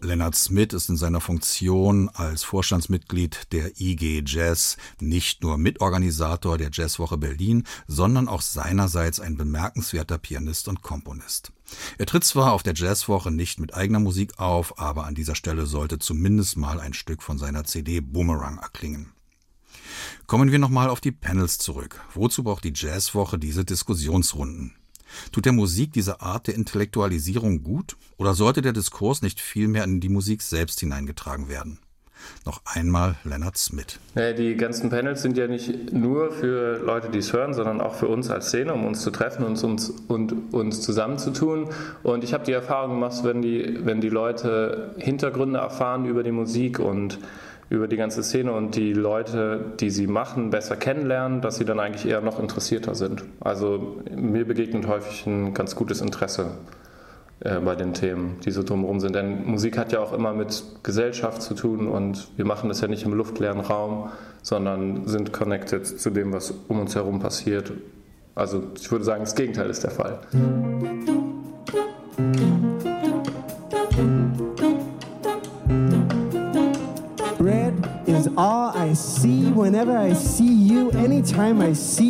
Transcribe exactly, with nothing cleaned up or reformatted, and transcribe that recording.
Leonard Smith ist in seiner Funktion als Vorstandsmitglied der I G Jazz nicht nur Mitorganisator der Jazzwoche Berlin, sondern auch seinerseits ein bemerkenswerter Pianist und Komponist. Er tritt zwar auf der Jazzwoche nicht mit eigener Musik auf, aber an dieser Stelle sollte zumindest mal ein Stück von seiner C D Boomerang erklingen. Kommen wir nochmal auf die Panels zurück. Wozu braucht die Jazzwoche diese Diskussionsrunden? Tut der Musik diese Art der Intellektualisierung gut oder sollte der Diskurs nicht vielmehr in die Musik selbst hineingetragen werden? Noch einmal Leonard Smith. Ja, die ganzen Panels sind ja nicht nur für Leute, die es hören, sondern auch für uns als Szene, um uns zu treffen und uns, und uns zusammenzutun. Und ich habe die Erfahrung gemacht, wenn die, wenn die Leute Hintergründe erfahren über die Musik und über die ganze Szene und die Leute, die sie machen, besser kennenlernen, dass sie dann eigentlich eher noch interessierter sind. Also mir begegnet häufig ein ganz gutes Interesse äh, bei den Themen, die so drumherum sind. Denn Musik hat ja auch immer mit Gesellschaft zu tun und wir machen das ja nicht im luftleeren Raum, sondern sind connected zu dem, was um uns herum passiert. Also ich würde sagen, das Gegenteil ist der Fall. Red is all I see whenever I see you, anytime I see